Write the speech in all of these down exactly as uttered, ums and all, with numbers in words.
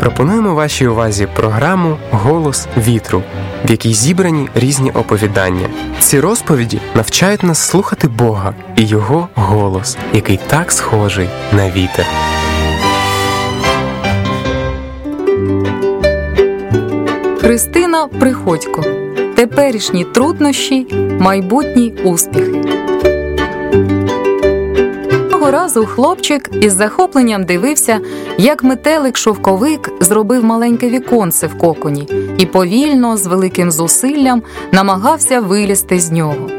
Пропонуємо вашій увазі програму «Голос вітру», в якій зібрані різні оповідання. Ці розповіді навчають нас слухати Бога і Його голос, який так схожий на вітер. Христина Приходько. Теперішні труднощі, майбутні успіхи. Одного разу хлопчик із захопленням дивився, як метелик-шовковик зробив маленьке віконце в коконі і повільно, з великим зусиллям, намагався вилізти з нього.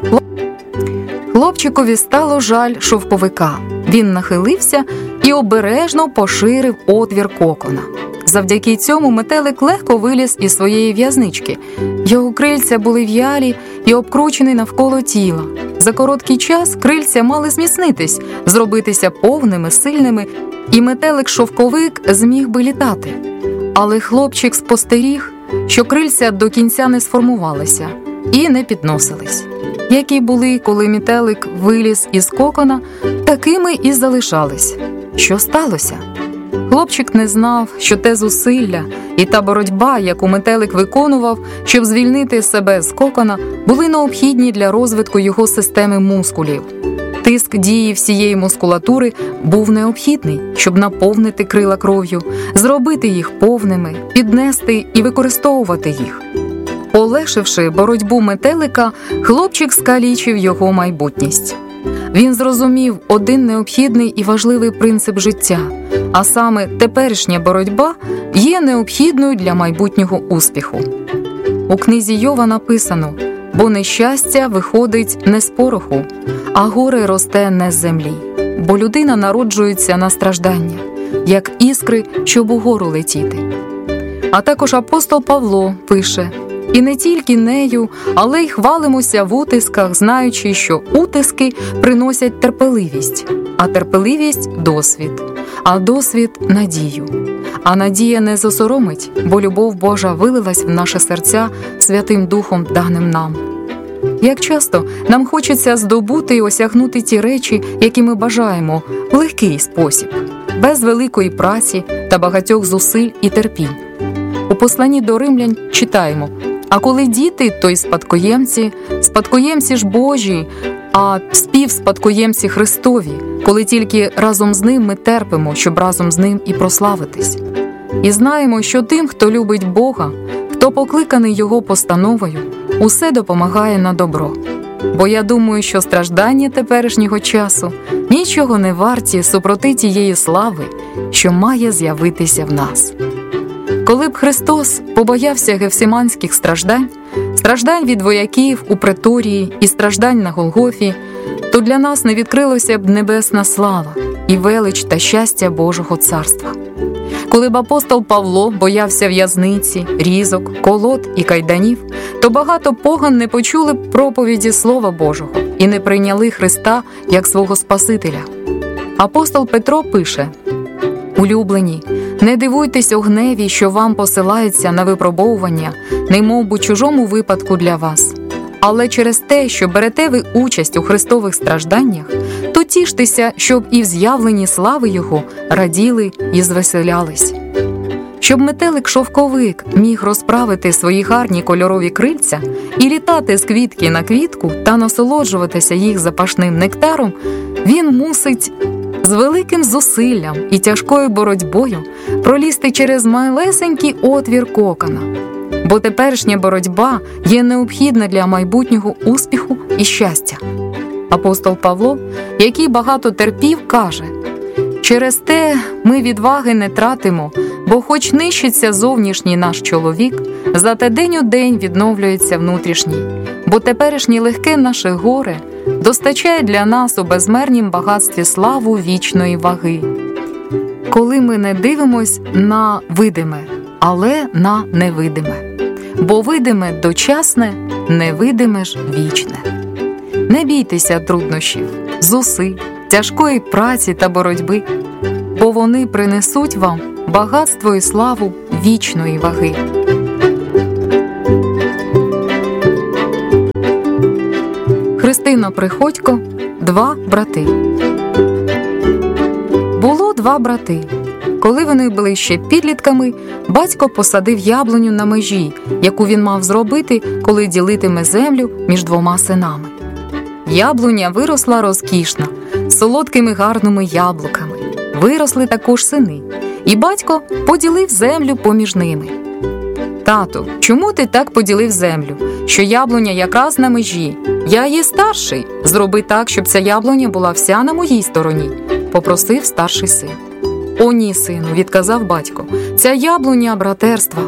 Хлопчикові стало жаль шовковика. Він нахилився і обережно поширив отвір кокона. Завдяки цьому метелик легко виліз із своєї в'язнички. Його крильця були в'ялі і обкручені навколо тіла. За короткий час крильця мали зміцнитись, зробитися повними, сильними, і метелик-шовковик зміг би літати. Але хлопчик спостеріг, що крильця до кінця не сформувалися і не підносились. Які були, коли метелик виліз із кокона, такими і залишались. Що сталося? Хлопчик не знав, що те зусилля і та боротьба, яку метелик виконував, щоб звільнити себе з кокона, були необхідні для розвитку його системи мускулів. Тиск дії всієї мускулатури був необхідний, щоб наповнити крила кров'ю, зробити їх повними, піднести і використовувати їх. Полегшивши боротьбу метелика, хлопчик скалічив його майбутність. Він зрозумів один необхідний і важливий принцип життя, а саме теперішня боротьба є необхідною для майбутнього успіху. У книзі Йова написано: «Бо нещастя виходить не з пороху, а горе росте не з землі, бо людина народжується на страждання, як іскри, щоб угору летіти». А також апостол Павло пише: «І не тільки нею, але й хвалимося в утисках, знаючи, що утиски приносять терпеливість, а терпеливість – досвід, а досвід – надію. А надія не засоромить, бо любов Божа вилилась в наші серця Святим Духом, даним нам». Як часто нам хочеться здобути і осягнути ті речі, які ми бажаємо, в легкий спосіб, без великої праці та багатьох зусиль і терпінь. У посланні до Римлян читаємо: «А коли діти, то й спадкоємці, спадкоємці ж Божі, а співспадкоємці Христові, коли тільки разом з ним ми терпимо, щоб разом з ним і прославитись. І знаємо, що тим, хто любить Бога, хто покликаний Його постановою, усе допомагає на добро. Бо я думаю, що страждання теперішнього часу нічого не варті супроти тієї слави, що має з'явитися в нас». Коли б Христос побоявся гефсиманських страждань, страждань від вояків у преторії і страждань на Голгофі, то для нас не відкрилося б небесна слава і велич та щастя Божого царства. Коли б апостол Павло боявся в'язниці, різок, колод і кайданів, то багато поган не почули б проповіді Слова Божого і не прийняли Христа як свого Спасителя. Апостол Петро пише: «Улюблені, не дивуйтесь у гневі, що вам посилається на випробовування, немов би чужому випадку для вас. Але через те, що берете ви участь у Христових стражданнях, то тіштеся, щоб і в з'явленні слави Його раділи і звеселялись». Щоб метелик-шовковик міг розправити свої гарні кольорові крильця і літати з квітки на квітку та насолоджуватися їх запашним нектаром, він мусить з великим зусиллям і тяжкою боротьбою пролізти через малесенький отвір кокона. Бо теперішня боротьба є необхідна для майбутнього успіху і щастя. Апостол Павло, який багато терпів, каже: «Через те ми відваги не тратимо, бо хоч нищиться зовнішній наш чоловік, зате день у день відновлюється внутрішній, бо теперішнє легке наше горе достачає для нас у безмернім багатстві славу вічної ваги». Коли ми не дивимось на видиме, але на невидиме. Бо видиме дочасне, невидиме ж вічне. Не бійтеся труднощів, зусиль, тяжкої праці та боротьби, бо вони принесуть вам багатство і славу вічної ваги. Христина Приходько. Два брати. Було два брати. Коли вони були ще підлітками, батько посадив яблуню на межі, яку він мав зробити, коли ділитиме землю між двома синами. Яблуня виросла розкішна, з солодкими гарними яблуками. Виросли також сини, і батько поділив землю поміж ними. «Тату, чому ти так поділив землю, що яблуня якраз на межі? Я є старший. Зроби так, щоб ця яблуня була вся на моїй стороні», – попросив старший син. «О ні, сину», – відказав батько, – «ця яблуня братерства.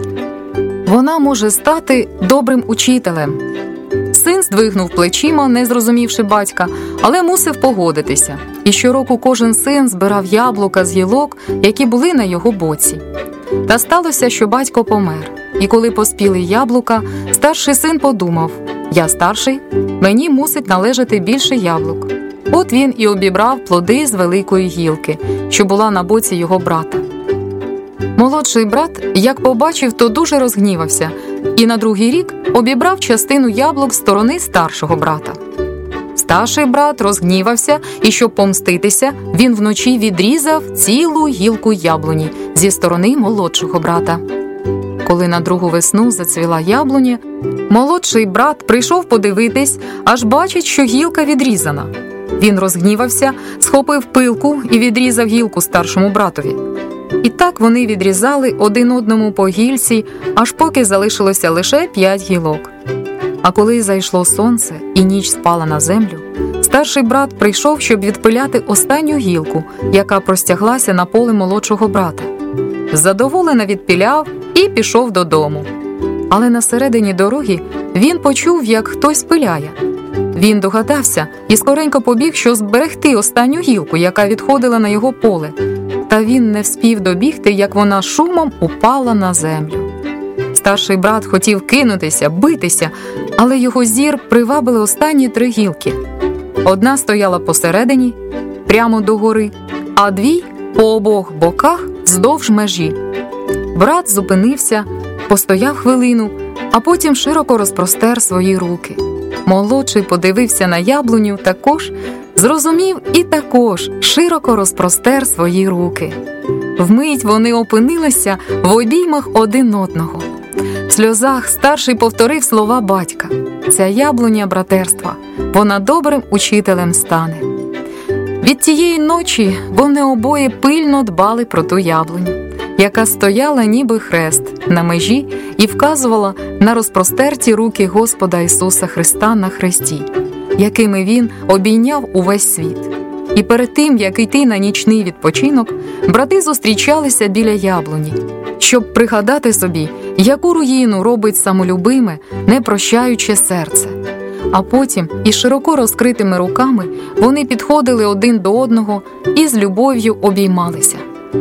Вона може стати добрим учителем». Син здвигнув плечима, не зрозумівши батька, але мусив погодитися. І щороку кожен син збирав яблука з гілок, які були на його боці. Та сталося, що батько помер. І коли поспіли яблука, старший син подумав: «Я старший, мені мусить належати більше яблук». От він і обібрав плоди з великої гілки, що була на боці його брата. Молодший брат, як побачив, то дуже розгнівався, і на другий рік обібрав частину яблук з сторони старшого брата. Старший брат розгнівався, і щоб помститися, він вночі відрізав цілу гілку яблуні зі сторони молодшого брата. Коли на другу весну зацвіла яблуня, молодший брат прийшов подивитись, аж бачить, що гілка відрізана. Він розгнівався, схопив пилку і відрізав гілку старшому братові. І так вони відрізали один одному по гільці, аж поки залишилося лише п'ять гілок. А коли зайшло сонце і ніч спала на землю, старший брат прийшов, щоб відпиляти останню гілку, яка простяглася на поле молодшого брата. Задоволено відпиляв і пішов додому. Але на середині дороги він почув, як хтось пиляє. Він догадався і скоренько побіг, щоб зберегти останню гілку, яка відходила на його поле. Та він не вспів добігти, як вона шумом упала на землю. Старший брат хотів кинутися, битися, але його зір привабили останні три гілки. Одна стояла посередині, прямо догори, а дві – по обох боках вздовж межі. Брат зупинився, постояв хвилину, а потім широко розпростер свої руки. Молодший подивився на яблуню також, зрозумів і також широко розпростер свої руки. Вмить вони опинилися в обіймах один одного. В сльозах старший повторив слова батька: «Ця яблуня братерства, вона добрим учителем стане». Від тієї ночі вони обоє пильно дбали про ту яблуню, яка стояла ніби хрест на межі і вказувала на розпростерті руки Господа Ісуса Христа на хресті, якими Він обійняв увесь світ. І перед тим, як йти на нічний відпочинок, брати зустрічалися біля яблуні, щоб пригадати собі, яку руїну робить самолюбиме, непрощаюче серце. А потім, із широко розкритими руками, вони підходили один до одного і з любов'ю обіймалися.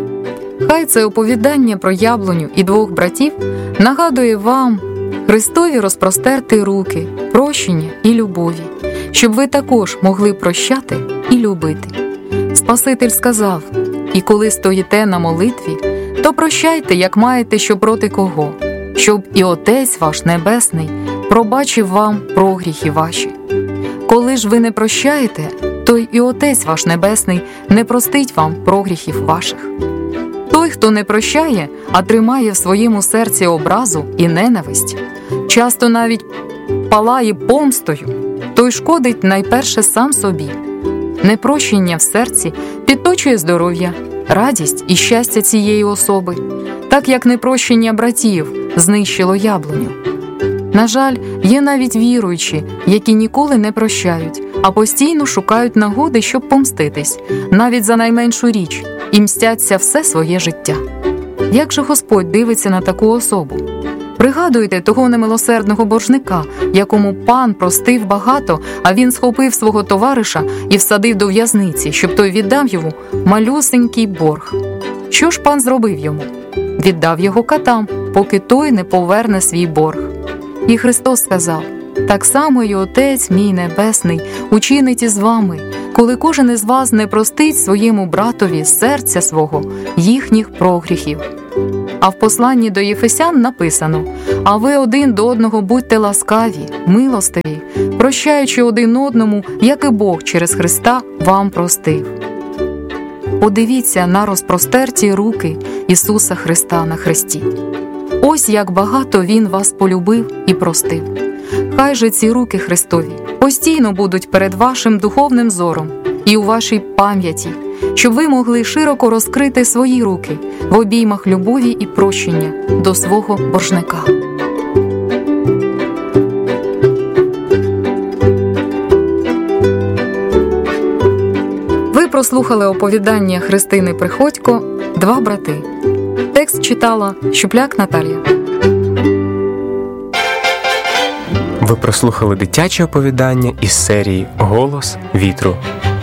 Хай це оповідання про яблуню і двох братів нагадує вам Христові розпростерти руки, прощення і любові, щоб ви також могли прощати і любити. Спаситель сказав: «І коли стоїте на молитві, то прощайте, як маєте що проти кого, щоб і Отець ваш Небесний пробачив вам прогріхи ваші. Коли ж ви не прощаєте, то і Отець ваш Небесний не простить вам прогріхів ваших». Той, хто не прощає, а тримає в своєму серці образу і ненависть, часто навіть палає помстою, той шкодить найперше сам собі. Непрощення в серці підточує здоров'я, радість і щастя цієї особи, так як непрощення братів знищило яблуню. На жаль, є навіть віруючі, які ніколи не прощають, а постійно шукають нагоди, щоб помститись, навіть за найменшу річ, і мстяться все своє життя. Як же Господь дивиться на таку особу? Пригадуйте того немилосердного боржника, якому пан простив багато, а він схопив свого товариша і всадив до в'язниці, щоб той віддав йому малюсенький борг. Що ж пан зробив йому? Віддав його катам, поки той не поверне свій борг. І Христос сказав: «Так само й Отець мій Небесний учинить із вами, коли кожен із вас не простить своєму братові з серця свого їхніх прогріхів». А в посланні до Єфесян написано: «А ви один до одного будьте ласкаві, милостиві, прощаючи один одному, як і Бог через Христа вам простив». подивіться на розпростерті руки Ісуса Христа на хресті. Ось як багато Він вас полюбив і простив. Хай же ці руки Христові постійно будуть перед вашим духовним зором і у вашій пам'яті, щоб ви могли широко розкрити свої руки в обіймах любові і прощення до свого боржника. Ви прослухали оповідання Христини Приходько «Два брати». Текст читала Щупляк Наталія. Ви прослухали дитяче оповідання із серії «Голос вітру».